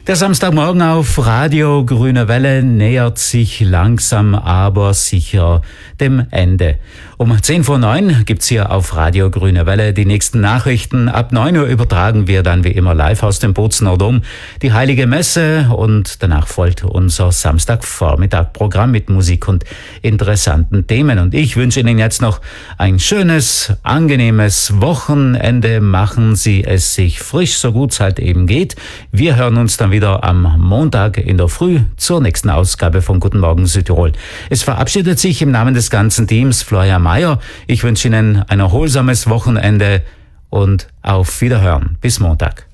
Der Samstagmorgen auf Radio Grüne Welle nähert sich langsam, aber sicher dem Ende. Um 10:09 gibt's hier auf Radio Grüne Welle die nächsten Nachrichten. Ab 9 Uhr übertragen wir dann wie immer live aus dem Bozener Dom die Heilige Messe und danach folgt unser Samstagvormittag-Programm mit Musik und interessanten Themen. Und ich wünsche Ihnen jetzt noch ein schönes, angenehmes Wochenende. Machen Sie es sich frisch, so gut es halt eben geht. Wir hören uns dann wieder am Montag in der Früh zur nächsten Ausgabe von Guten Morgen Südtirol. Es verabschiedet sich im Namen des ganzen Teams Florian Mayer. Ich wünsche Ihnen ein erholsames Wochenende und auf Wiederhören. Bis Montag.